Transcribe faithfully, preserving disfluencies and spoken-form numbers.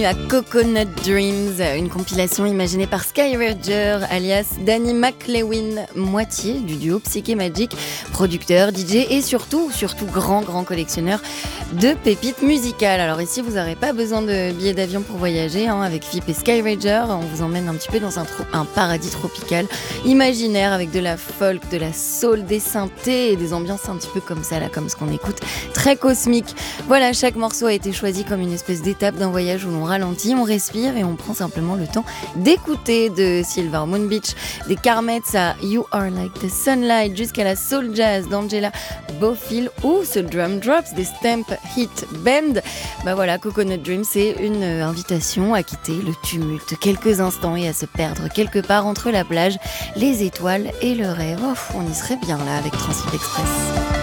À Coconut Dreams, une compilation imaginée par Skyrager, alias Danny McLewin, moitié du duo Psyché Magic, producteur, D J et surtout, surtout grand, grand collectionneur de pépites musicales. Alors ici, vous n'aurez pas besoin de billets d'avion pour voyager, hein, avec F I P et Skyrager, on vous emmène un petit peu dans un, tro- un paradis tropical, imaginaire, avec de la folk, de la soul, des synthés et des ambiances un petit peu comme ça, là, comme ce qu'on écoute, très cosmique. Voilà, chaque morceau a été choisi comme une espèce d'étape d'un voyage où l'on ralentit, on respire et on prend simplement le temps d'écouter, de Silver Moon Beach, des Carmets à You Are Like the Sunlight, jusqu'à la soul jazz d'Angela Bofill ou ce drum drops des Stamp Hit Band. Bah voilà, Coconut Dream, c'est une invitation à quitter le tumulte quelques instants et à se perdre quelque part entre la plage, les étoiles et le rêve. Oh, on y serait bien là avec Transip Express.